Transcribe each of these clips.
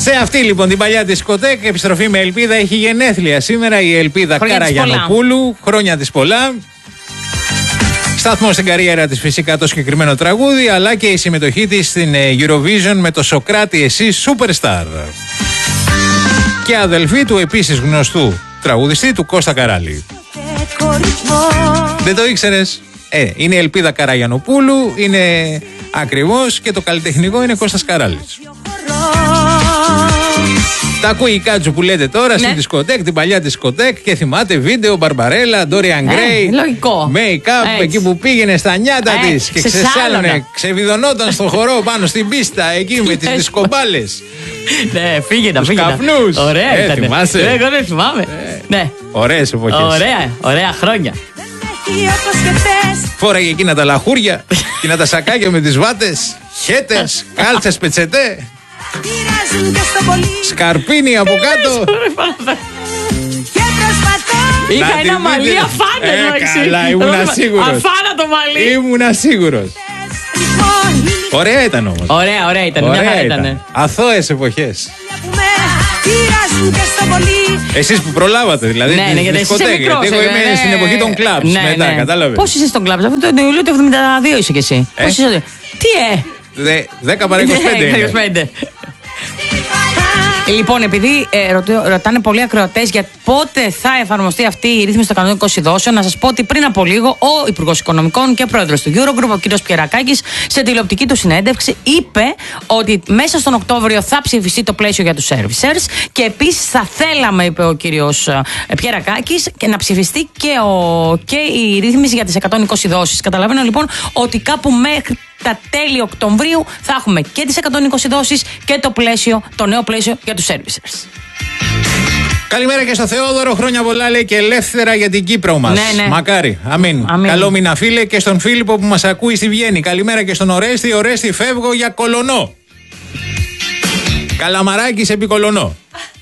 Σε αυτή λοιπόν την παλιά δισκοτέκ, επιστροφή με ελπίδα, έχει γενέθλια σήμερα η Ελπίδα Καραγιανοπούλου. Χρόνια της πολλά. Σταθμό στην καριέρα της φυσικά το συγκεκριμένο τραγούδι, αλλά και η συμμετοχή της στην Eurovision με το Σοκράτη εσύ Superstar. Και αδελφή του επίσης γνωστού τραγουδιστή του Κώστα Καράλη. Δεν το ήξερες? Είναι η Ελπίδα Καραγιανοπούλου, είναι ακριβώς, και το καλλιτεχνικό είναι Κώστας Καράλης. Τα ακούει η Κάτσου που λέτε τώρα, στην δισκοτέκ, την παλιά δισκοτέκ, και θυμάται βίντεο, Μπαρμπαρέλα, Ντόριαν Γκρέι, make-up, εκεί που πήγαινε στα νιάτα της και ξεσάλωνε, ξεβιδωνόταν στον χορό πάνω στην πίστα, εκεί με τις δισκομπάλες. Ναι, φύγαινα. Τους καπνούς. Ωραία ήταν. Θυμάσαι? Εγώ δεν θυμάμαι. Ναι. Ωραίες εποχές. Ωραία χρόνια. Φόραγε εκείνα τα λαχούρια, εκείνα τα σακάκια με τις βάτες, χέτες, κάλτσες πετσετέ, σκαρπίνι από κάτω. Είχα ένα μαλλί αφάνατο. Καλά, ήμουνα σίγουρος. Αφάνατο μαλλί. Ήμουνα σίγουρος. Ωραία ήταν όμως. Ωραία ήταν. Μια χαρά ήταν. Αθώες εποχές. Εσείς που προλάβατε δηλαδή. Ναι, γιατί εσείς είσαι μικρός. Εγώ είμαι στην εποχή των κλαμπς μετά, κατάλαβες. Πώς είσαι στον κλαμπς? Αυτό το Ιούλιο του 72 είσαι κι εσύ. Πώς είσαι? Τι 10 παρά 25. Λοιπόν, επειδή ρωτάνε πολλοί ακροατές για πότε θα εφαρμοστεί αυτή η ρύθμιση των κανονικών εισδόσεων, να σας πω ότι πριν από λίγο ο Υπουργός Οικονομικών και πρόεδρος του Eurogroup, ο κ. Πιερακάκης, σε τηλεοπτική του συνέντευξη είπε ότι μέσα στον Οκτώβριο θα ψηφιστεί το πλαίσιο για τους servicers, και επίσης θα θέλαμε, είπε ο κ. Πιερακάκης, και να ψηφιστεί και η ρύθμιση για τις 120 δόσεις. Καταλαβαίνω λοιπόν ότι κάπου μέχρι τα τέλη Οκτωβρίου θα έχουμε και τις 120 δόσεις και το νέο πλαίσιο για τους servicers. Καλημέρα και στο Θεόδωρο, χρόνια πολλά λέει και ελεύθερα για την Κύπρο μας. Ναι. Μακάρι, αμήν. Καλό μήνα φίλε, και στον Φίλιππο που μας ακούει στη Βιέννη. Καλημέρα και στον Ορέστη, φεύγω για Κολονό. Καλαμαράκης επί Κολονό.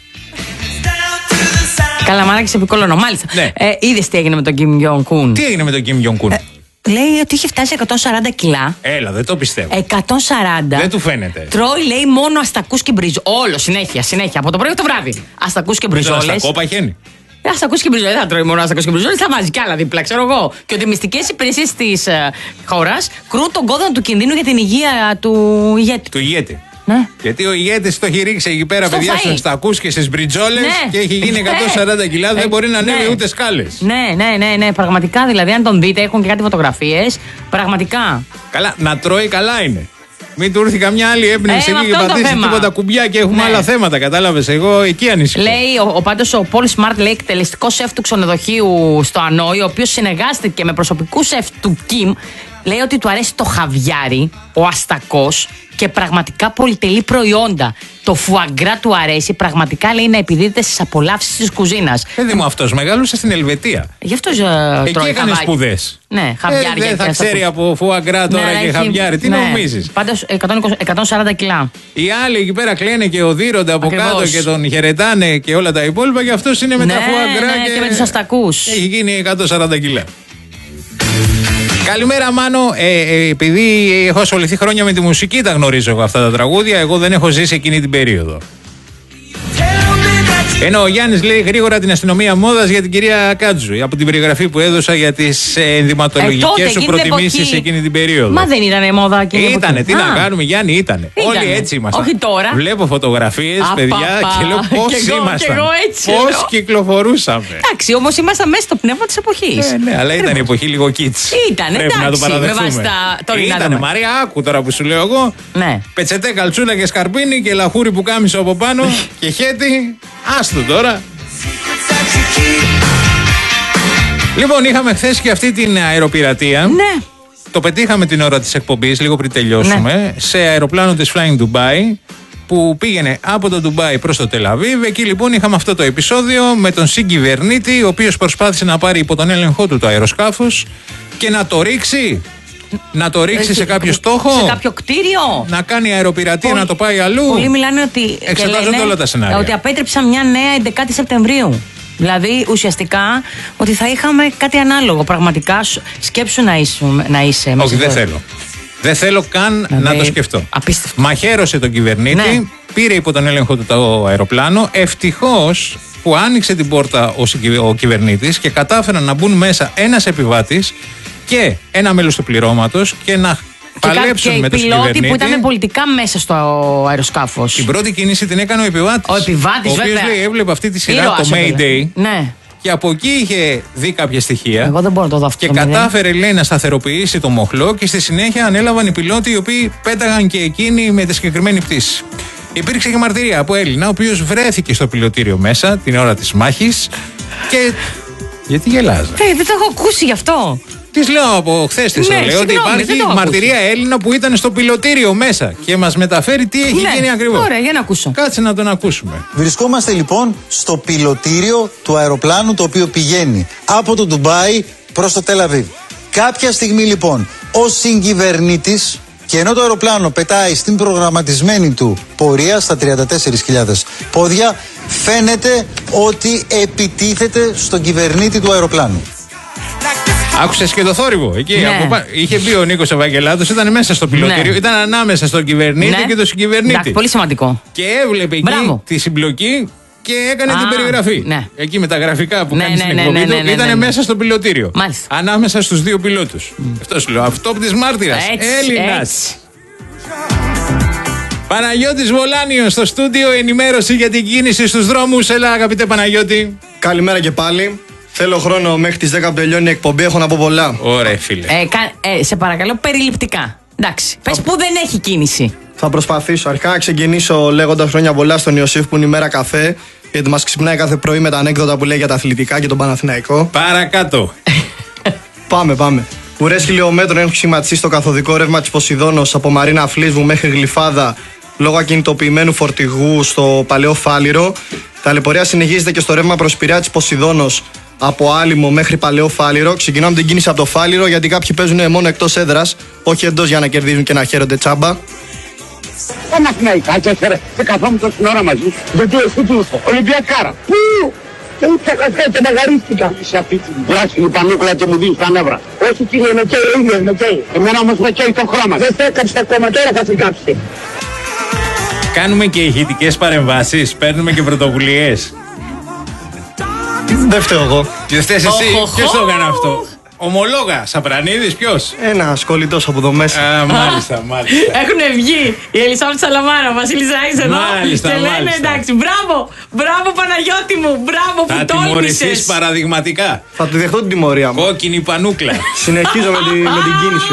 Καλαμαράκης επί Κολονό, μάλιστα. Ναι. Είδες τι έγινε με τον Κιμ Γιον Κουν? Τι έγινε με τον Κιμ Γιον Κουν? Λέει ότι είχε φτάσει 140 κιλά. Έλα, δεν το πιστεύω. 140. Δεν του φαίνεται. Τρώει, λέει, μόνο αστακούς και μπριζόλες. Όλο, συνέχεια. Από το πρωί το βράδυ. Αστακούς και μπριζόλες. Αστακό παχαίνει. Αστακούς και μπριζόλες. Δεν θα τρώει μόνο αστακούς και μπριζόλες, θα βάζει κι άλλα δίπλα, ξέρω εγώ. Και ότι οι μυστικές υπηρεσίες της χώρας κρούν τον κόδωνα του κινδύνου για την υγεία του ηγέτη. Ναι. Γιατί ο ηγέτης το έχει ρίξει εκεί πέρα, παιδιά, στους αστακούς και στις μπριτζόλες, και έχει γίνει 140 κιλά, δεν μπορεί να ανέβει ούτε σκάλες. Ναι, πραγματικά, δηλαδή, αν τον δείτε, έχουν και κάτι φωτογραφίες. Πραγματικά. Καλά, να τρώει καλά είναι. Μην του έρθει καμιά άλλη έμπνευση εκεί και πατήσει τίποτα κουμπιά και έχουμε άλλα θέματα, κατάλαβες. Εγώ εκεί ανησυχώ. Λέει πάντως ο Πολ Σμαρτ, λέει, εκτελεστικό σεφ του ξενοδοχείου στο Ανόη, ο οποίος συνεργάστηκε με προσωπικού σεφ του Κιμ. Λέει ότι του αρέσει το χαβιάρι, ο αστακός, και πραγματικά πολυτελή προϊόντα. Το φουαγκρά του αρέσει, πραγματικά, λέει, να επιδίδεται στις απολαύσεις της κουζίνας. Παιδί μου, αυτός μεγάλωσε στην Ελβετία. Γι' αυτό εκεί έκανε σπουδές. Ναι, χαβιάρι. Δεν θα ξέρει από φουαγκρά τώρα και χαβιάρι. Τι νομίζεις? Πάντως 140 κιλά. Οι άλλοι εκεί πέρα κλαίνε και οδύρονται από κάτω και τον χαιρετάνε και όλα τα υπόλοιπα, και αυτός είναι με τα φουαγκρά και με τους αστακούς. Έχει γίνει 140 κιλά. Καλημέρα Μάνο, επειδή έχω ασχοληθεί χρόνια με τη μουσική, τα γνωρίζω εγώ αυτά τα τραγούδια. Εγώ δεν έχω ζήσει εκείνη την περίοδο. Ενώ ο Γιάννης λέει γρήγορα την αστυνομία μόδας για την κυρία Κάτζου, από την περιγραφή που έδωσα για τις ενδυματολογικές σου προτιμήσεις εκείνη την περίοδο. Μα δεν ήταν μόδα εκείνη την εποχή? Ήτανε, τι να κάνουμε, Γιάννη, ήτανε. Όλοι έτσι ήμασταν. Όχι τώρα. Βλέπω φωτογραφίες, παιδιά, και λέω πώς ήμασταν. Πώς κυκλοφορούσαμε. Εντάξει, όμως ήμασταν μέσα στο πνεύμα της εποχής. Ναι, αλλά ήταν η εποχή λίγο κίτς. Ήταν, εντάξει, με βάση τα τωρινά. Ήτανε, Μαρία, άκου τώρα που σου λέω εγώ. Πετσετέ, καλτσούλα και σκαρπίνι και λαχούρι που κάμισο από πάνω και χέτι. Άστο τώρα. Λοιπόν, είχαμε χθες και αυτή την αεροπειρατεία. Ναι. Το πετύχαμε την ώρα της εκπομπής, λίγο πριν τελειώσουμε, ναι, σε αεροπλάνο της Flying Dubai, που πήγαινε από το Ντουμπάι προς το Τελαβίβ. Εκεί λοιπόν είχαμε αυτό το επεισόδιο με τον συγκυβερνήτη, ο οποίος προσπάθησε να πάρει υπό τον έλεγχό του το αεροσκάφος και να το ρίξει. Να το ρίξει σε κάποιο στόχο. Σε κάποιο κτίριο. Να κάνει αεροπειρατεία, να το πάει αλλού. Πολλοί μιλάνε ότι. Εξετάζονται όλα τα σενάρια. Ότι απέτρεψαν μια νέα 11η Σεπτεμβρίου. Δηλαδή ουσιαστικά ότι θα είχαμε κάτι ανάλογο. Πραγματικά σκέψου να είσαι. Όχι, δεν θέλω. Δεν θέλω καν να το σκεφτώ. Απίστευτο. Μαχαίρωσε τον κυβερνήτη, ναι. Πήρε υπό τον έλεγχο του το αεροπλάνο. Ευτυχώς που άνοιξε την πόρτα ο κυβερνήτης και κατάφεραν να μπουν μέσα ένας επιβάτης και ένα μέλος του πληρώματος και να παλέψουν με τον κυβερνήτη. Και οι πιλότοι που ήταν πολιτικά μέσα στο αεροσκάφος. Την πρώτη κίνηση την έκανε ο επιβάτης. Ο επιβάτης, βέβαια. Ο οποίος λέει, έβλεπε αυτή τη σειρά, το Mayday. Ναι. Και από εκεί είχε δει κάποια στοιχεία. Εγώ δεν μπορώ να το δω αυτό. Και κατάφερε, λέει, να σταθεροποιήσει το μοχλό και στη συνέχεια ανέλαβαν οι πιλότοι οι οποίοι πέταγαν και εκείνοι με τη συγκεκριμένη πτήση. Υπήρξε και μαρτυρία από Έλληνα, ο οποίος βρέθηκε στο πιλωτήριο μέσα την ώρα της μάχης. Και. Γιατί γελάζα? Δεν το έχω ακούσει γι' αυτό. Τη λέω από χθες τη, ναι, λέω ότι υπάρχει μαρτυρία Έλληνα που ήταν στο πιλωτήριο μέσα και μας μεταφέρει τι έχει γίνει ακριβώς. Ωραία, για να ακούσω. Κάτσε να τον ακούσουμε. Βρισκόμαστε λοιπόν στο πιλωτήριο του αεροπλάνου το οποίο πηγαίνει από το Ντουμπάι προς το Τελ Αβίβ. Κάποια στιγμή λοιπόν ο συγκυβερνήτης, και ενώ το αεροπλάνο πετάει στην προγραμματισμένη του πορεία στα 34.000 πόδια, φαίνεται ότι επιτίθεται στον κυβερνήτη του αεροπλάνου. Άκουσες και το θόρυβο εκεί. Ναι. Είχε μπει ο Νίκος Ευαγγελάτος, ήταν μέσα στο πιλωτήριο, ναι. Ήταν ανάμεσα στον κυβερνήτη, ναι, και τον συγκυβερνήτη. Εντάξει, πολύ σημαντικό. Και έβλεπε εκεί τη συμπλοκή και έκανε την περιγραφή. Ναι. Εκεί με τα γραφικά που κάνει στην εκπομπή του, ήταν μέσα στο πιλωτήριο. Μάλιστα. Ανάμεσα στους δύο πιλότους. Αυτό σου λέω. Αυτό από της μάρτυρας. Έλληνας. Παναγιώτης Βολάνιος στο στούντιο, ενημέρωση για την κίνηση στους δρόμους. Έλα, αγαπητέ Παναγιώτη. Καλημέρα και πάλι. Θέλω χρόνο μέχρι τις 10 που τελειώνει η εκπομπή, έχω να πω πολλά. Ωραία, φίλε. Σε παρακαλώ, περιληπτικά. Εντάξει. Πες που δεν έχει κίνηση. Θα προσπαθήσω. Αρχικά να ξεκινήσω λέγοντας χρόνια πολλά στον Ιωσήφ που είναι η μέρα καφέ. Γιατί μας ξυπνάει κάθε πρωί με τα ανέκδοτα που λέει για τα αθλητικά και τον Παναθηναϊκό. Παρακάτω. Πάμε. Ουρές χιλιόμετρων έχουν σχηματιστεί στο καθοδικό ρεύμα της Ποσειδώνος από Μαρίνα Φλίσβου μέχρι Γλυφάδα λόγω ακινητοποιημένου φορτηγού στο Παλαιό Φάληρο. Ταλαιπωρία συνεχίζεται και στο ρεύμα προς Πειραιά της Ποσειδώνος από Άλυμο μέχρι Παλαιό Φάληρο. Ξεκινάμε την κίνηση από το Φάληρο γιατί κάποιοι παίζουν μόνο εκτός έδρας, όχι εντός για να κερδίζουν και να χαίρονται τσάμπα. Ένα χναϊκάκι έφερε και καθόμουν τόση ώρα μαζί. Γιατί εσύ του Ολυμπιακάρα. Πού! Και ούτε καφέ και μαγαρίστηκα. Είσαι αυτή την πράσινη πανούκλα και μου δίνεις τα νεύρα. Όχι κύριε με καίει, ο ίδιος με καίει. Εμένα όμως με καίει το χρώμα. Δεν θα έκαψε ακόμα, τώρα θα την κάψει. Κάνουμε και ηχητικές παρεμβάσεις, παίρνουμε και πρωτοβουλίες. Δεν φταίω εγώ. Δεν φταίς εσύ, ποιος το έκανε αυτό? Ομολόγα, Σαπρανίδης, ποιος? Ένας κολλητός από εδώ μέσα. Μάλιστα. Έχουν βγει η Ελισάβετ Σαλαμάρα, ο Βασίλης Ζάης εδώ. Μάλιστα, και λένε εντάξει, μπράβο Παναγιώτη μου, μπράβο που τόλμησες. Θα τιμωρηθείς παραδειγματικά. Θα τη δεχτώ την τιμωρία μου. Κόκκινη πανούκλα. Συνεχίζω με την κίνηση.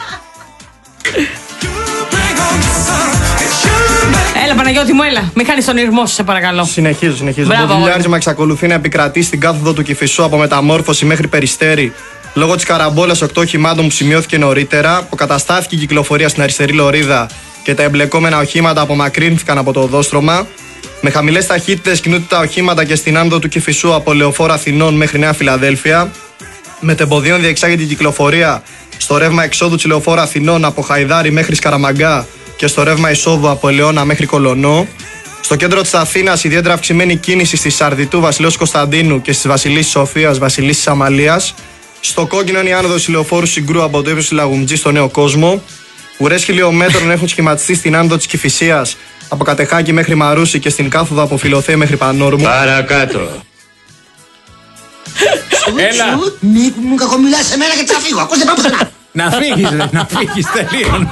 Έλα Παναγιώτη μου, έλα. Μην χάνεις τον ήρμό σου, σε παρακαλώ. Συνεχίζω. Το δουλειάρισμα εξακολουθεί να επικρατεί στην κάθοδο του Κηφισού από Μεταμόρφωση μέχρι Περιστέρι. Λόγω της καραμπόλας 8 οχημάτων που σημειώθηκε νωρίτερα, αποκαταστάθηκε η κυκλοφορία στην αριστερή λωρίδα και τα εμπλεκόμενα οχήματα απομακρύνθηκαν από το οδόστρωμα. Με χαμηλές ταχύτητες κινούνται τα οχήματα και στην άνοδο του Κηφισού από Λεωφόρο Αθηνών μέχρι Νέα Φιλαδέλφια. Μετεμποδίων διεξάγεται η κυκλοφορία στο ρεύμα εξόδου της Λεωφόρου Αθηνών από Χαϊδάρι μέχρι Σκαραμαγκά και στο ρεύμα εισόδου από Ελαιώνα μέχρι Κολονό. Στο κέντρο της Αθήνας, ιδιαίτερα αυξημένη κίνηση στη Σαρδιτού Βασιλέως Κωνσταντίνου και στις Βασιλίσσης Σοφίας Βασιλίσσης Αμαλίας. Στο κόκκινο είναι η άνοδος ηλεοφόρου Συγκρού από το ύψος της Λαγουμτζή στο Νέο Κόσμο. Ουρές χιλιόμετρων έχουν σχηματιστεί στην άνοδο της Κηφισίας από Κατεχάκη μέχρι Μαρούσι και στην κάθοδο από Φιλοθέη μέχρι Πανόρμου. Παρακάτω. Έλα. Μη μου κακομιλάς σε μένα και θα φύγω. Ακούς δεν πάω πουθενά. Να φύγεις, τελείωνε.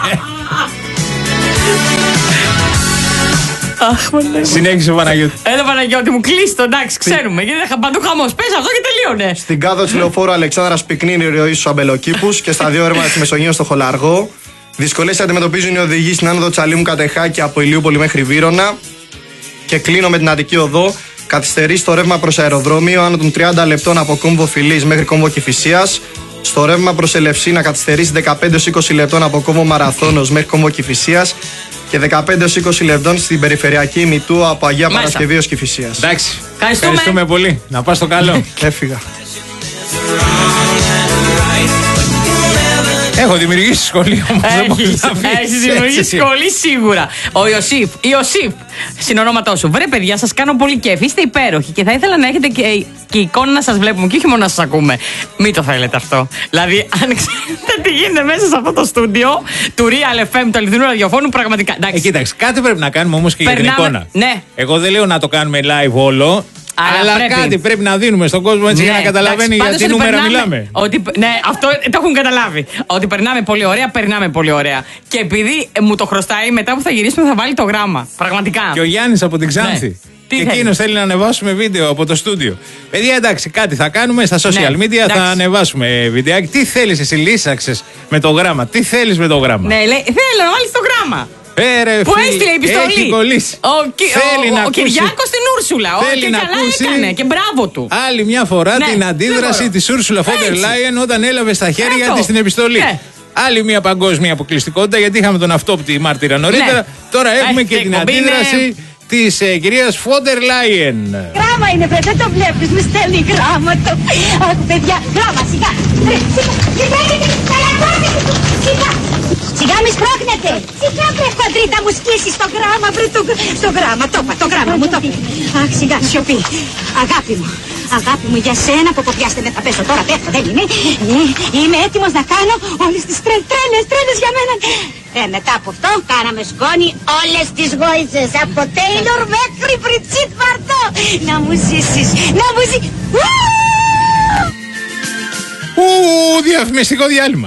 Συνέχισε ο Παναγιώτη. Έλα Παναγιώτη μου, κλείστο, εντάξει, ξέρουμε. Γιατί δεν παντού χαμός. Πες αυτό και τελείωνε. Στην κάθοδο της Λεωφόρου Αλεξάνδρας πυκνή η ροή στους Αμπελοκήπους και στα δύο ρεύματα της Μεσογείου στο Χολαργό. Δυσκολίες αντιμετωπίζουν οι οδηγοί στην άνοδο Τσαλίμου Κατεχάκη από Ηλιούπολη μέχρι Βύρωνα. Και κλείνω με την Αττική Οδό. Καθυστερεί στο ρεύμα προς αεροδρόμιο άνω των 30 λεπτών από Κόμβο Φιλής μέχρι Κόμβο Κηφισίας. Στο ρεύμα προς Ελευσίνα καθυστερήσει 15-20 λεπτών από Κόμβο Μαραθώνος μέχρι Κόμβο Κηφισίας και 15-20 λεπτών στην περιφερειακή ημιτού από Αγία Παρασκευή ως Κηφισίας. Εντάξει. Ευχαριστούμε πολύ. Να πας στο καλό. Έφυγα. Έχω δημιουργήσει σχολείο όμως. Έχεις δημιουργήσει σχολή σίγουρα. Ο Ιωσήφ, συνονόματό σου. Βρε παιδιά, σας κάνω πολύ κέφι. Είστε υπέροχοι και θα ήθελα να έχετε και εικόνα να σας βλέπουμε και όχι μόνο να σας ακούμε. Μην το θέλετε αυτό. Δηλαδή, αν ξέρετε τι γίνεται μέσα σε αυτό το στούντιο του Real FM, του αληθινού ραδιοφώνου, πραγματικά. Κοίταξε, κάτι πρέπει να κάνουμε όμως και για την εικόνα. Ναι. Εγώ δεν λέω να το κάνουμε live όλο. Αλλά κάτι πρέπει να δίνουμε στον κόσμο έτσι, για να καταλαβαίνει για τι νούμερα μιλάμε. Ναι, αυτό το έχουν καταλάβει. Ότι περνάμε πολύ ωραία. Και επειδή μου το χρωστάει, μετά που θα γυρίσουμε θα βάλει το γράμμα. Πραγματικά. Και ο Γιάννης από την Ξάνθη. Ναι. Και εκείνος θέλει να ανεβάσουμε βίντεο από το στούντιο. Παιδιά, εντάξει, κάτι θα κάνουμε στα social media, θα ανεβάσουμε βιντεάκι. Τι θέλεις εσύ, λύσαξες με το γράμμα? Τι θέλεις με το γράμμα? Ναι, λέει, θέλω να βάλεις το γράμμα. Που έστειλε η επιστολή. Έχει κολλήσει. Ο Κυριάκος στην Ούρσουλα. Και καλά έκανε. Και μπράβο του. Άλλη μια φορά την αντίδραση της Ούρσουλα Φόντερ Λάιεν όταν έλαβε στα χέρια της την επιστολή. Άλλη μια παγκόσμια αποκλειστικότητα, γιατί είχαμε τον αυτόπτη μάρτυρα νωρίτερα. Τώρα έχουμε και την αντίδραση της κυρίας Φόντερ Λάιεν. Γράμμα είναι, βρε, δεν το βλέπεις, με στέλνει γράμματο. Άκου παιδιά, γράμμα, σιγά. Σιγά μη σπρώχνετε. Σιγά βρε χοντρίτα μου σκίσεις το γράμμα, βρε το γράμμα, το γράμμα μου το. Αχ, σιγά, σιωπή. Αγάπη μου για σένα, κοκοπιάστε με, θα πέσω τώρα, πέφτω, δεν είναι. Είμαι έτοιμος να κάνω όλες τις τρέλες για μένα. Μετά από αυτό κάναμε σκόνη όλες τις γόητσες, από Τέιλορ μέχρι Μπριτσίτ Βαρτό. Να μου ζήσεις, να μου ζήσεις. Διαφημιστικό διάλειμμα.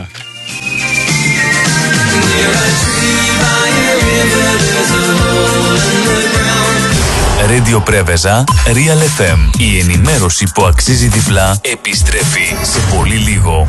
Radio Πρέβεζα, Real FM. Η ενημέρωση που αξίζει διπλά επιστρέφει σε πολύ λίγο.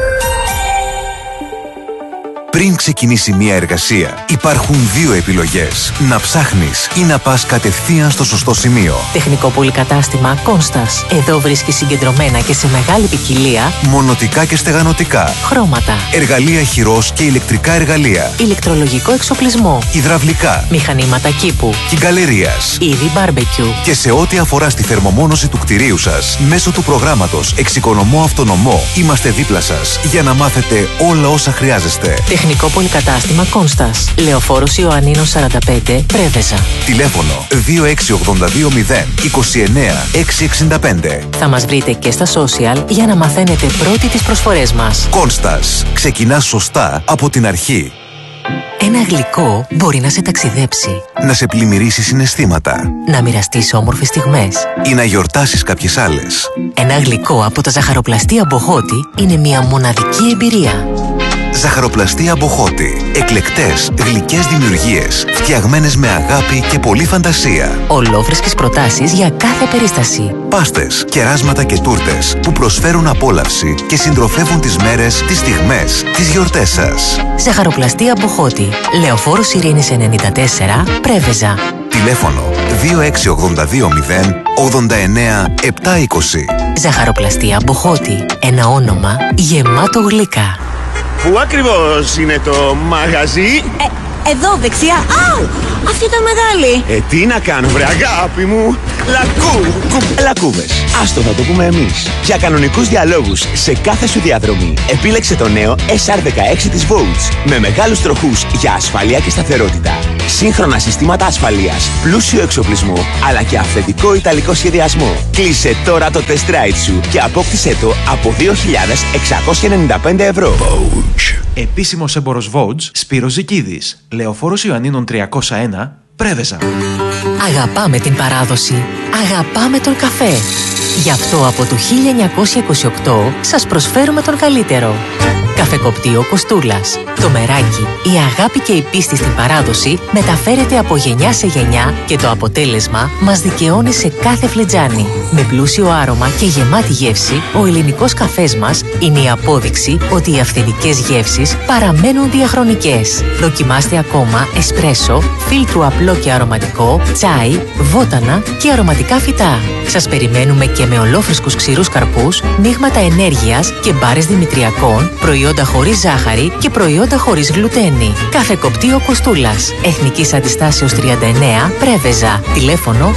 Πριν ξεκινήσει μια εργασία, υπάρχουν δύο επιλογές. Να ψάχνεις ή να πας κατευθείαν στο σωστό σημείο. Τεχνικό πολυκατάστημα Κόνστας. Εδώ βρίσκεις συγκεντρωμένα και σε μεγάλη ποικιλία μονοτικά και στεγανοτικά, χρώματα, εργαλεία χειρός και ηλεκτρικά εργαλεία, ηλεκτρολογικό εξοπλισμό, υδραυλικά, μηχανήματα κήπου, κυγκαλερίας, είδη μπάρμπεκιου. Και σε ό,τι αφορά στη θερμομόνωση του κτηρίου σας, μέσω του προγράμματος Εξοικονομώ Αυτονομό, είμαστε δίπλα σας για να μάθετε όλα όσα χρειάζεστε. Τεχνικό πολυκατάστημα Κόνστας. Λεωφόρος Ιωαννίνων 45, Πρέβεζα. Τηλέφωνο 26220 29 665. Θα μας βρείτε και στα social για να μαθαίνετε πρώτοι τις προσφορές μας. Κόνστας. Ξεκινά σωστά από την αρχή. Ένα γλυκό μπορεί να σε ταξιδέψει, να σε πλημμυρίσει συναισθήματα, να μοιραστείς όμορφες στιγμές ή να γιορτάσεις κάποιες άλλες. Ένα γλυκό από τα ζαχαροπλαστεία Μποχώτη είναι μια μοναδική εμπειρία. Ζαχαροπλαστεία Μποχώτη. Εκλεκτές, γλυκές δημιουργίες, φτιαγμένες με αγάπη και πολλή φαντασία. Ολόφρεσκες προτάσεις για κάθε περίσταση. Πάστες, κεράσματα και τούρτες που προσφέρουν απόλαυση και συντροφεύουν τις μέρες, τις στιγμές, τις γιορτές σας. Ζαχαροπλαστεία Μποχώτη. Λεωφόρος Ειρήνης 94, Πρέβεζα. Τηλέφωνο 26820 89 720. Ζαχαροπλαστεία Μποχώτη. Ένα όνομα γεμάτο γλυκά. Πού ακριβώς είναι το μαγαζί? Εδώ δεξιά. Αου! Αυτή ήταν μεγάλη. Τι να κάνω βρε αγάπη μου. Λακκούβες. Άστο θα το πούμε εμείς. Για κανονικούς διαλόγους σε κάθε σου διαδρομή επίλεξε το νέο SR16 της Volts. Με μεγάλους τροχούς για ασφάλεια και σταθερότητα. Σύγχρονα συστήματα ασφαλείας, πλούσιο εξοπλισμό, αλλά και αυθεντικό ιταλικό σχεδιασμό. Κλείσε τώρα το test ride σου και απόκτησέ το από 2.695 ευρώ. Volts. Επίσημος έμπορος Volts, Σπύρος Ζικίδης. Λεωφόρος Ιωαννίνων 301, Πρέβεζα. Αγαπάμε την παράδοση. Αγαπάμε τον καφέ. Γι' αυτό από το 1928 σας προσφέρουμε τον καλύτερο. Καφεκοπτείο Κοστούλας. Το μεράκι, η αγάπη και η πίστη στην παράδοση μεταφέρεται από γενιά σε γενιά και το αποτέλεσμα μας δικαιώνει σε κάθε φλιτζάνι. Με πλούσιο άρωμα και γεμάτη γεύση, ο ελληνικός καφές μας είναι η απόδειξη ότι οι αυθεντικές γεύσεις παραμένουν διαχρονικές. Δοκιμάστε ακόμα εσπρέσο, φίλτρου απλό και αρωματικό, τσάι, βότανα και αρωματικά φυτά. Σας περιμένουμε και με ολόφρεσκους ξηρούς καρπούς, μείγματα ενέργειας και μπάρες δημητριακών, προϊόντα χωρίς ζάχαρη και προϊόντα χωρίς γλουτένη. Καφεκοπτείο Κοστούλας. Εθνικής Αντιστάσεως 39, Πρέβεζα. Τηλέφωνο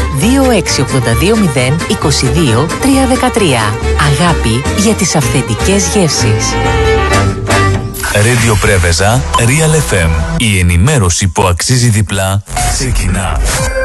26820 22 313. Αγάπη για τις αυθεντικές γεύσεις. Radio Πρέβεζα, Real FM. Η ενημέρωση που αξίζει διπλά ξεκινά.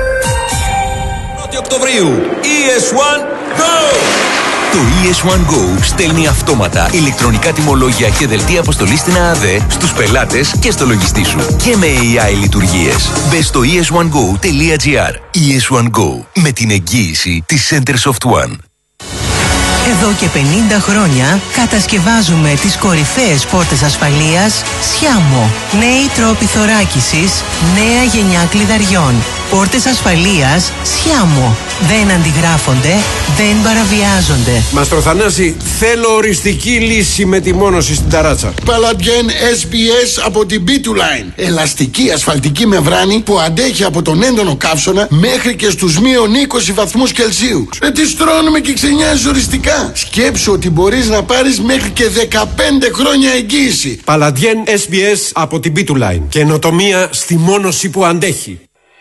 1η Οκτωβρίου, ES1 Go! Το ES1 Go στέλνει αυτόματα ηλεκτρονικά τιμολόγια και δελτία αποστολής στην ΑΑΔΕ στους πελάτες και στο λογιστή σου. Και με AI λειτουργίες. Μπες στο es1go.gr. ES1 Go. Με την εγγύηση της Centersoft One. Εδώ και 50 χρόνια κατασκευάζουμε τις κορυφαίες πόρτες ασφαλείας Sciamo. Νέοι τρόποι θωράκισης, νέα γενιά κλειδαριών. Πόρτες ασφαλείας Sciamo. Δεν αντιγράφονται, δεν παραβιάζονται. Μαστρο Θανάση, θέλω οριστική λύση με τη μόνωση στην ταράτσα. Παλαντιέν SBS από την B2Line. Ελαστική ασφαλτική μεμβράνη που αντέχει από τον έντονο καύσωνα μέχρι και στους μείον 20 βαθμούς Κελσίου. Τι στρώνουμε και ξενιάζεις οριστικά. Σκέψου ότι μπορείς να πάρεις μέχρι και 15 χρόνια εγγύηση. Παλαντιέν SBS από την B2Line. Καινοτομία στη μόνωση που αντέχει.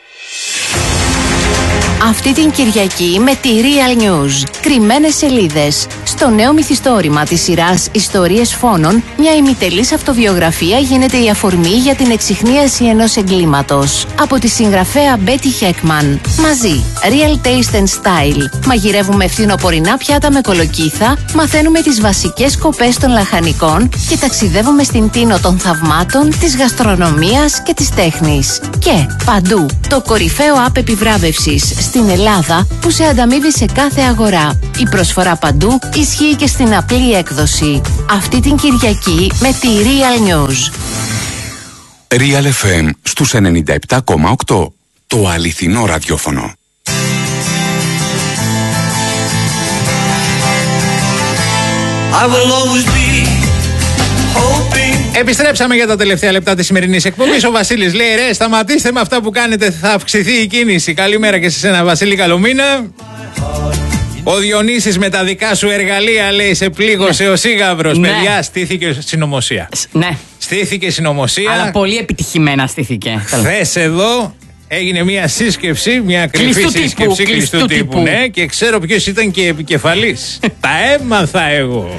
Αυτή την Κυριακή με τη Real News. Κρυμμένες σελίδες. Στο νέο μυθιστόρημα της σειράς Ιστορίες Φόνων, μια ημιτελής αυτοβιογραφία γίνεται η αφορμή για την εξιχνίαση ενός εγκλήματος. Από τη συγγραφέα Betty Heckman. Μαζί, Real Taste and Style. Μαγειρεύουμε φθινοπορεινά πιάτα με κολοκύθα, μαθαίνουμε τις βασικές σκοπές των λαχανικών και ταξιδεύουμε στην τίνο των θαυμάτων, της γαστρονομίας και της τέχνης. Και παντού, το κορυφαίο app επιβράβευσης στην Ελλάδα που σε ανταμείβει σε κάθε αγορά. Η προσφορά παντού ισχύει και στην απλή έκδοση. Αυτή την Κυριακή με τη Real News. Real FM στους 97,8. Το αληθινό ραδιόφωνο. Επιστρέψαμε για τα τελευταία λεπτά της σημερινής εκπομπής. Ο Βασίλης λέει: ρε, σταματήστε με αυτά που κάνετε, θα αυξηθεί η κίνηση. Καλημέρα και σε σένα, Βασίλη, καλομήνα. Ο Διονύσης με τα δικά σου εργαλεία, λέει, σε πλήγωσε ο Σίγαβρος. Ναι. Παιδιά, στήθηκε συνωμοσία. Ναι. Στήθηκε συνωμοσία. Αλλά πολύ επιτυχημένα στήθηκε. Χθες εδώ έγινε μια σύσκεψη, μια κρυφή σύσκεψη κλειστού τύπου. Ναι, και ξέρω ποιος ήταν και επικεφαλής. Τα έμαθα εγώ.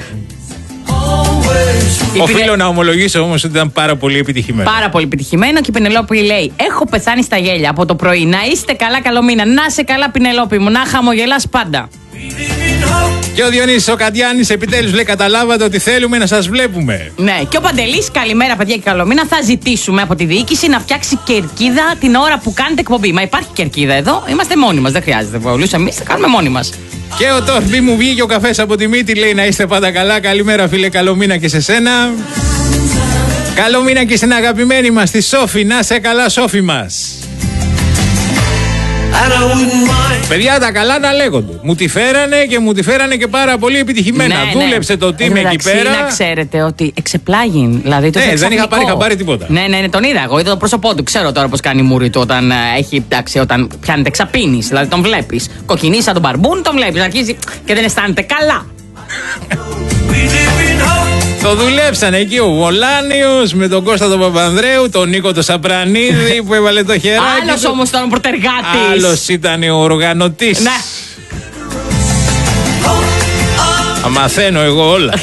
Οφείλω να ομολογήσω όμως ότι ήταν πάρα πολύ επιτυχημένο. Πάρα πολύ επιτυχημένο και η Πενελόπη λέει: έχω πεθάνει στα γέλια από το πρωί. Να είστε καλά, καλό μήνα. Να είσαι καλά, Πενελόπη μου. Να χαμογελάς πάντα. Και ο Διονύσης ο Καντιάνης επιτέλους λέει: καταλάβατε ότι θέλουμε να σας βλέπουμε. Ναι, και ο Παντελής, καλημέρα παιδιά και καλό μήνα. Θα ζητήσουμε από τη διοίκηση να φτιάξει κερκίδα την ώρα που κάνετε εκπομπή. Μα υπάρχει κερκίδα εδώ, είμαστε μόνοι μας. Δεν χρειάζεται πολλούς, εμείς θα κάνουμε μόνοι μας. Και ο Τόρφι μου βγήκε ο καφές από τη μύτη, λέει: να είστε πάντα καλά. Καλημέρα, φίλε, καλό μήνα και σε σένα. Καλό μήνα και στην αγαπημένη μας τη Σόφη. Να σε καλά, Σόφη μας. Παιδιά, τα καλά να λέγονται. Μου τη φέρανε και μου τη φέρανε και πάρα πολύ επιτυχημένα. Ναι, δούλεψε το team εκεί πέρα. Να ξέρετε ότι εξεπλάγει. Δηλαδή, το δεν είχα πάρει τίποτα. Ναι, τον είδα εγώ. Είδα το πρόσωπό του. Ξέρω τώρα πώς κάνει μούρι του όταν όταν πιάνεται ξαπίνης. Δηλαδή τον βλέπεις. Κοκκινή σαν τον μπαρμπούν, τον βλέπεις. Αρχίζει και δεν αισθάνεται καλά. Το δουλέψανε εκεί ο Βολάνιος με τον Κώστα τον Παπανδρέου, τον Νίκο τον Σαπρανίδη που έβαλε το χεράκι. Άλλος όμως ήταν ο προτεργάτης. Άλλος ήταν ο οργανωτής. Ναι. Μαθαίνω εγώ όλα.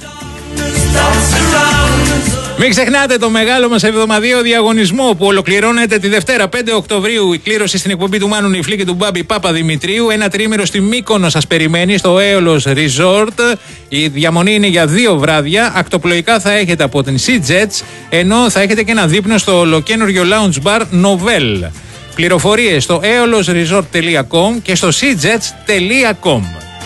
Μην ξεχνάτε το μεγάλο μας εβδομαδιαίο διαγωνισμό που ολοκληρώνεται τη Δευτέρα 5 Οκτωβρίου. Η κλήρωση στην εκπομπή του Μάνου Νιφλή και του Μπάμπη Παπαδημητρίου. Ένα τρίμηνο στη Μύκονο σας περιμένει στο Aeolos Resort. Η διαμονή είναι για 2 βράδια. Ακτοπλοϊκά θα έχετε από την Sea Jets, ενώ θα έχετε και ένα δείπνο στο ολοκένουργιο lounge bar Novel. Πληροφορίες στο aeolosresort.com και στο seajets.com.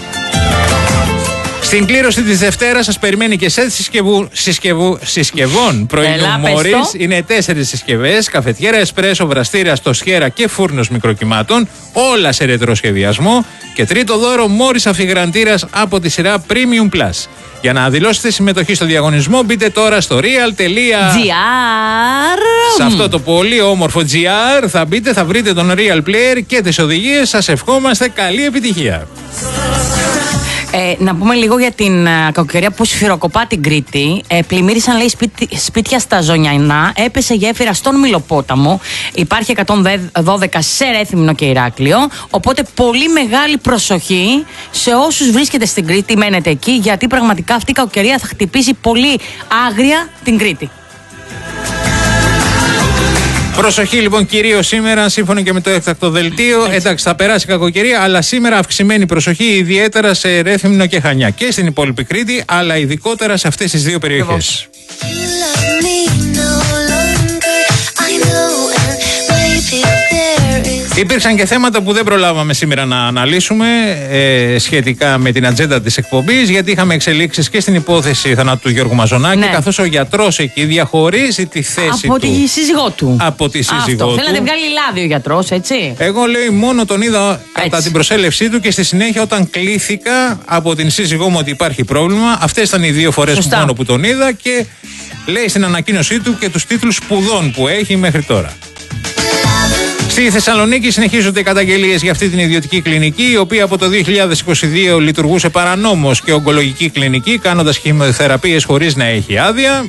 Στην κλήρωση της Δευτέρας σας περιμένει και σετ συσκευών πρωινού Μόρις. Είναι 4 συσκευές, καφετιέρα, εσπρέσο, βραστήρα, στοσιέρα και φούρνος μικροκυμάτων, όλα σε ρετροσχεδιασμό. Και τρίτο δώρο, Μόρις αφιγραντήρας από τη σειρά Premium Plus. Για να δηλώσετε συμμετοχή στο διαγωνισμό, μπείτε τώρα στο real.gr. Σε αυτό το πολύ όμορφο GR θα μπείτε, θα βρείτε τον Real Player και τις οδηγίες. Σας ευχόμαστε καλή επιτυχία. Να πούμε λίγο για την κακοκαιρία που σφυροκοπά την Κρήτη. Πλημμύρισαν, λέει, σπίτια στα Ζωνιανά. Έπεσε γέφυρα στον Μιλοπόταμο. Υπάρχει 112 σε Ρέθυμνο και Ηράκλειο. Οπότε πολύ μεγάλη προσοχή σε όσους βρίσκεται στην Κρήτη, μένετε εκεί, γιατί πραγματικά αυτή η κακοκαιρία θα χτυπήσει πολύ άγρια την Κρήτη. Προσοχή λοιπόν κυρίως σήμερα, σύμφωνα και με το έκτακτο δελτίο. Εντάξει, θα περάσει κακοκαιρία, αλλά σήμερα αυξημένη προσοχή, ιδιαίτερα σε Ρέθυμνο και Χανιά και στην υπόλοιπη Κρήτη, αλλά ειδικότερα σε αυτές τις δύο περιοχές. Υπήρξαν και θέματα που δεν προλάβαμε σήμερα να αναλύσουμε σχετικά με την ατζέντα της εκπομπής, γιατί είχαμε εξελίξεις και στην υπόθεση θανάτου του Γιώργου Μαζονάκη, καθώς ο γιατρός εκεί διαχωρίζει τη θέση από τη σύζυγό του. Από τη σύζυγό του. Θέλει να την βγάλει λάδι ο γιατρός, έτσι. Εγώ λέει μόνο τον είδα κατά την προσέλευσή του και στη συνέχεια όταν κλήθηκα από την σύζυγό μου ότι υπάρχει πρόβλημα. Αυτές ήταν οι δύο φορές μόνο που τον είδα και λέει στην ανακοίνωσή του και τους τίτλους σπουδών που έχει μέχρι τώρα. Στη Θεσσαλονίκη συνεχίζονται οι καταγγελίες για αυτή την ιδιωτική κλινική, η οποία από το 2022 λειτουργούσε παρανόμως και ογκολογική κλινική, κάνοντας χημειοθεραπείες χωρίς να έχει άδεια.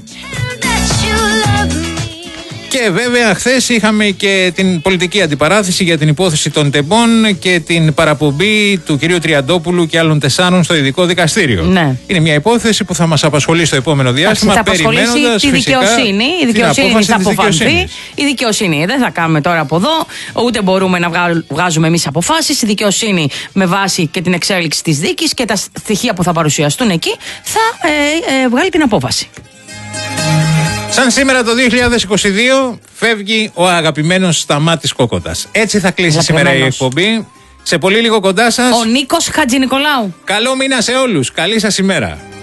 Και βέβαια χθες είχαμε και την πολιτική αντιπαράθεση για την υπόθεση των τεμπών και την παραπομπή του κυρίου Τριαντόπουλου και άλλων 4 στο ειδικό δικαστήριο. Ναι. Είναι μια υπόθεση που θα μας απασχολήσει στο επόμενο διάστημα. Θα απασχολήσει τη δικαιοσύνη. Η δικαιοσύνη θα αποφανθεί. Η δικαιοσύνη δεν θα κάνουμε τώρα από εδώ, ούτε μπορούμε να βγάζουμε εμείς αποφάσεις. Η δικαιοσύνη με βάση και την εξέλιξη της δίκης και τα στοιχεία που θα παρουσιαστούν εκεί θα βγάλει την απόφαση. Σαν σήμερα το 2022 φεύγει ο αγαπημένος Σταμάτης Κόκοτας. Έτσι θα κλείσει σήμερα η εκπομπή. Σε πολύ λίγο κοντά σας ο Νίκος Χατζηνικολάου. Καλό μήνα σε όλους. Καλή σας ημέρα.